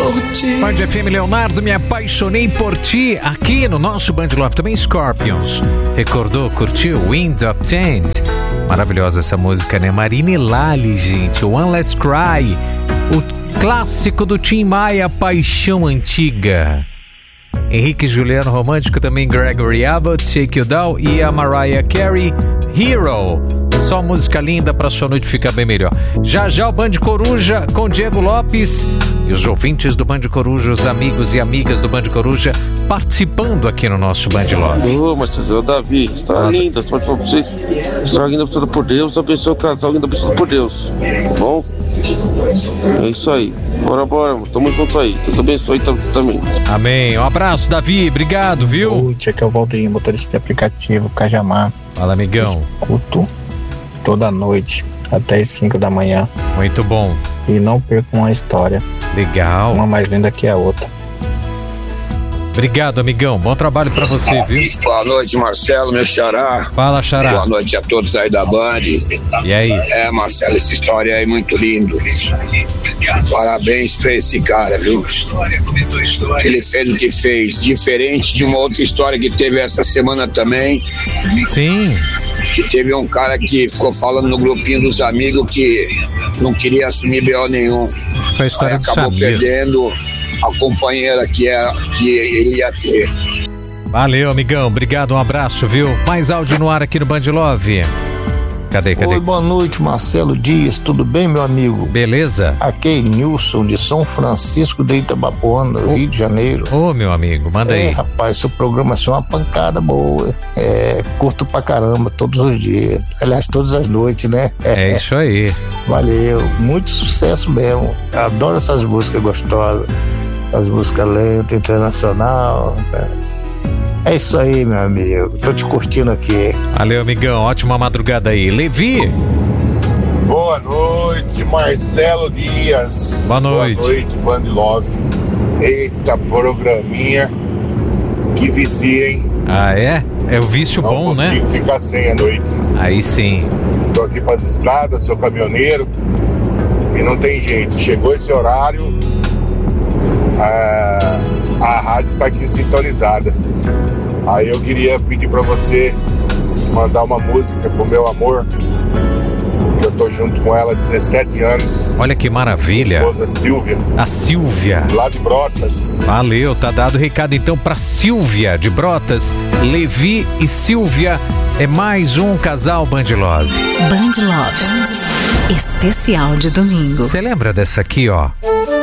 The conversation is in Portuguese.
por ti. Band FM Leonardo, me apaixonei por ti. Aqui no nosso Band Love também Scorpions. Recordou, curtiu? Wind of Change. Maravilhosa essa música, né? Marina e Lali, gente. One Last Cry. O clássico do Tim Maia, Paixão Antiga. Henrique Juliano Romântico, também Gregory Abbott, Shake You Down, e a Mariah Carey, Hero. Só música linda para sua noite ficar bem melhor. Já já o Band Coruja com Diego Lopes e os ouvintes do Band Coruja, os amigos e amigas do Band Coruja participando aqui no nosso Band Love. Ô, Marcelo, Davi, está linda, pode falar pra vocês. Está linda, pessoa por Deus, abençoe o casal, linda, pessoa por Deus. Bom? É isso aí. Bora, tamo junto aí. Deus abençoe também. Amém. Um abraço, Davi. Obrigado, viu? Oi, aqui é o Valdeir, motorista de aplicativo Cajamar. Fala, amigão. Escuto toda noite, até as 5 da manhã. Muito bom. E não perco uma história. Legal. Uma mais linda que a outra. Obrigado, amigão. Bom trabalho pra você, viu? Boa noite, Marcelo, meu xará. Fala, xará. Boa noite a todos aí da Band. E aí? Marcelo, essa história aí é muito lindo. Parabéns pra esse cara, viu? Ele fez o que fez, diferente de uma outra história que teve essa semana também. Sim. Que teve um cara que ficou falando no grupinho dos amigos que não queria assumir BO nenhum. Foi a história aí acabou perdendo a companheira que ele ia ter. Valeu, amigão. Obrigado, um abraço, viu? Mais áudio no ar aqui no Band Love. Cadê? Oi, boa noite, Marcelo Dias. Tudo bem, meu amigo? Beleza. Aqui é Nilson, de São Francisco de Itabapoana, Rio de Janeiro. Ô, meu amigo, manda aí. Rapaz, seu programa é uma pancada boa. Curto pra caramba todos os dias. Aliás, todas as noites, né? É isso aí. Valeu. Muito sucesso mesmo. Eu adoro essas músicas gostosas. Essas músicas lentas, internacional. É isso aí, meu amigo. Tô te curtindo aqui. Valeu, amigão. Ótima madrugada aí. Levi. Boa noite, Marcelo Dias. Boa noite. Boa noite, Band Love. Eita, programinha que vicia, hein? Ah, é? É o vício bom, né? Não consigo ficar sem a noite. Aí sim. Tô aqui pras estradas, sou caminhoneiro e não tem jeito. Chegou esse horário, a rádio tá aqui sintonizada. Aí eu queria pedir pra você mandar uma música pro meu amor, que eu tô junto com ela há 17 anos. Olha que maravilha. Minha esposa Silvia. A Silvia. Lá de Brotas. Valeu, tá dado o recado então pra Silvia de Brotas. Levi e Silvia é mais um casal Band Love. Band Love. Especial de domingo. Você lembra dessa aqui, ó?